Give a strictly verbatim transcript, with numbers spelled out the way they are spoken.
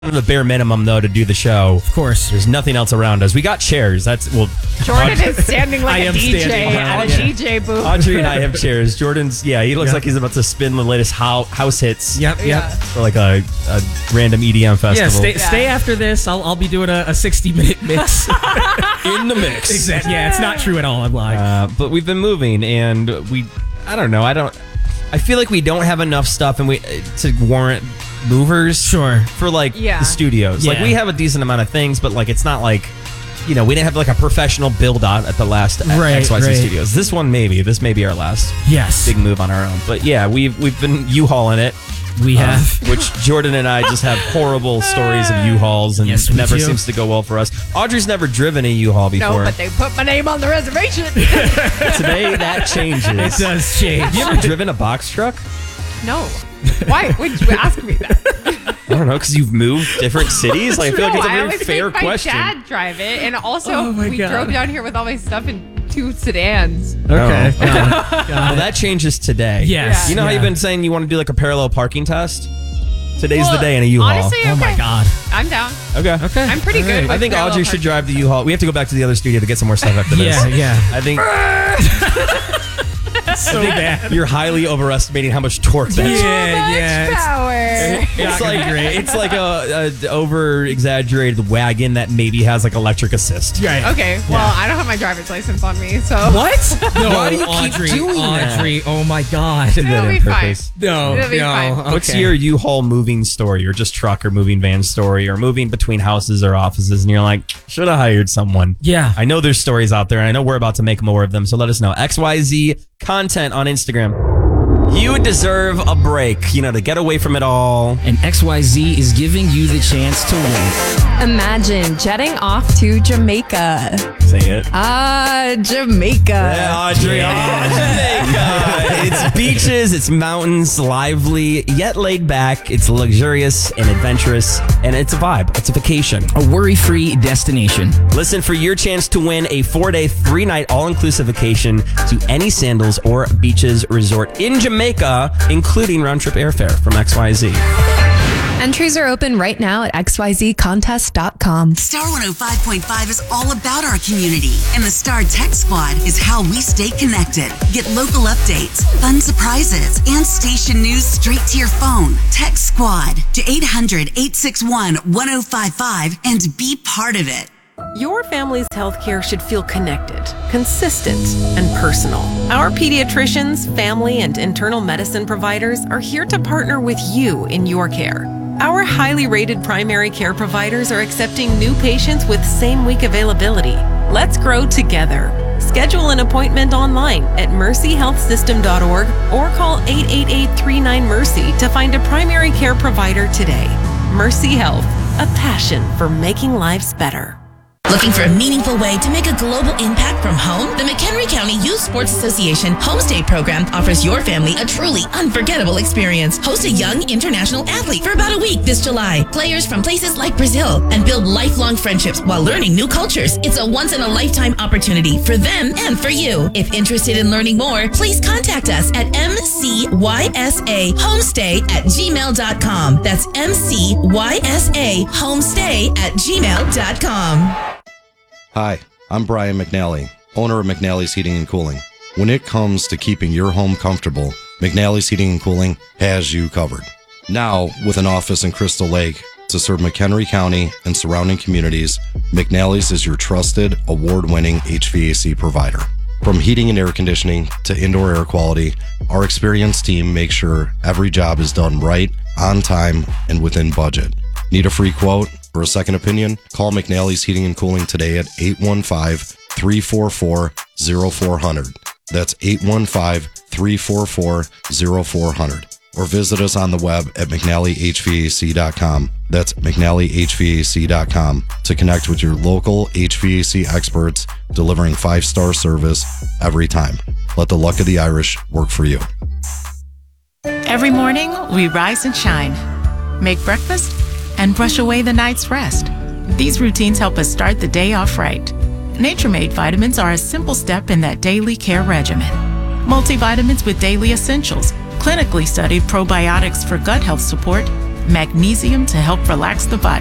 The bare minimum, though, to do the show. Of course. There's nothing else around us. We got chairs. That's, well... Jordan Audrey, is standing like I a D J at a yeah. D J booth. Audrey and I have chairs. Jordan's, yeah, he looks yep. like he's about to spin the latest ho- house hits. Yep, yep. Yeah. For like a, a random E D M festival. Yeah, stay, yeah. stay after this. I'll, I'll be doing a, a sixty-minute mix. In the mix. Exactly. Yeah, it's not true at all. I'm lying. Uh, but we've been moving, and we... I don't know. I don't... I feel like we don't have enough stuff and we to warrant movers. Sure. For like yeah. the studios. Yeah. Like we have a decent amount of things, but like it's not like, you know, we didn't have like a professional build out at the last right, X Y Z right. Studios. This one maybe. This may be our last yes. big move on our own. But yeah, we've we've been U-Hauling it. We um, have. Which Jordan and I just have horrible stories of U-Hauls, and yes, it never do. seems to go well for us. Audrey's never driven a U-Haul before. No, but they put my name on the reservation. Today that changes. It does change. Have you ever driven a box truck? No. Why would you ask me that? I don't know, because you've moved different cities. Like I feel no, like it's a I very always fair make my question. dad drive it, and also Oh my we God. drove down here with all my stuff in two sedans. Okay. Oh. Got it. Got Well, it. that changes today. Yes. You know how yeah. you've been saying you want to do like a parallel parking test? Today's Well, the day in a U-Haul. honestly, Oh my okay. God. I'm down. Okay. Okay. I'm pretty All good right. with I think parallel Audrey should parking. drive the U-Haul. We have to go back to the other studio to get some more stuff after this. Yeah, yeah. I think So bad. you're highly overestimating how much torque that is. Yeah, Much yeah. It's, power. It's not gonna like be great. it's like a, a over exaggerated wagon that maybe has like electric assist. right. Okay, well, I don't have my driver's license on me, so What? No, Why do you keep Audrey. doing that? Audrey. Oh my God. Did that It'll on be fine. purpose. No. It'll be no. fine. Okay. What's your U-Haul moving story, or just truck or moving van story, or moving between houses or offices, and you're like, should have hired someone? Yeah. I know there's stories out there, and I know we're about to make more of them, so let us know. X Y Z content on Instagram. You deserve a break, you know, to get away from it all. And X Y Z is giving you the chance to win. Imagine jetting off to Jamaica. Say it. Ah, Jamaica. Yeah, Audrey. Oh, Jamaica. It's beaches, it's mountains, lively, yet laid back. It's luxurious and adventurous, and it's a vibe. It's a vacation. A worry-free destination. Listen for your chance to win a four-day, three-night all-inclusive vacation to any Sandals or Beaches resort in Jamaica, including round-trip airfare from X Y Z. Entries are open right now at x y z contest dot com. Star one oh five point five is all about our community, and the Star Tech Squad is how we stay connected. Get local updates, fun surprises, and station news straight to your phone. Tech Squad to eight hundred, eight six one, one oh five five and be part of it. Your family's healthcare should feel connected, consistent, and personal. Our pediatricians, family, and internal medicine providers are here to partner with you in your care. Our highly rated primary care providers are accepting new patients with same-week availability. Let's grow together. Schedule an appointment online at mercy health system dot org or call eight eight eight, three nine, mercy to find a primary care provider today. Mercy Health, a passion for making lives better. Looking for a meaningful way to make a global impact from home? The McHenry County Youth Sports Association Homestay Program offers your family a truly unforgettable experience. Host a young international athlete for about a week this July. Players from places like Brazil and build lifelong friendships while learning new cultures. It's a once-in-a-lifetime opportunity for them and for you. If interested in learning more, please contact us at m c y s a homestay at gmail dot com. That's m c y s a homestay at gmail dot com. Hi, I'm Brian McNally, owner of McNally's Heating and Cooling. When it comes to keeping your home comfortable, McNally's Heating and Cooling has you covered. Now, with an office in Crystal Lake to serve McHenry County and surrounding communities, McNally's is your trusted, award-winning H V A C provider. From heating and air conditioning to indoor air quality, our experienced team makes sure every job is done right, on time, and within budget. Need a free quote or a second opinion? Call McNally's Heating and Cooling today at eight one five, three four four, zero four zero zero. That's eight one five, three four four, zero four zero zero. Or visit us on the web at mcnally h v a c dot com. That's mcnally h v a c dot com to connect with your local H V A C experts delivering five-star service every time. Let the luck of the Irish work for you. Every morning, we rise and shine, make breakfast, and brush away the night's rest. These routines help us start the day off right. Nature Made vitamins are a simple step in that daily care regimen. Multivitamins with daily essentials, clinically studied probiotics for gut health support, magnesium to help relax the body.